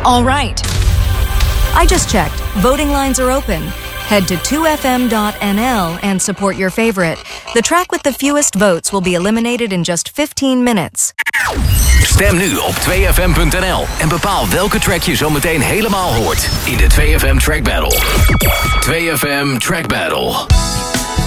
All right. I just checked. Voting lines are open. Head to 2fm.nl and support your favorite. The track with the fewest votes will be eliminated in just 15 minutes. Stem nu op 2fm.nl en bepaal welke track je zometeen helemaal hoort in de 2FM Track Battle. 2FM Track Battle.